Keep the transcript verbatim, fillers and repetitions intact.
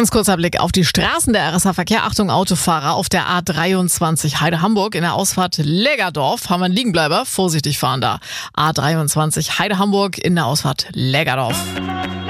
Ganz kurzer Blick auf die Straßen der R S A-Verkehr. Achtung, Autofahrer auf der A dreiundzwanzig Heide-Hamburg in der Ausfahrt Lägerdorf haben wir einen Liegenbleiber. Vorsichtig fahren da. A dreiundzwanzig Heide-Hamburg in der Ausfahrt Lägerdorf.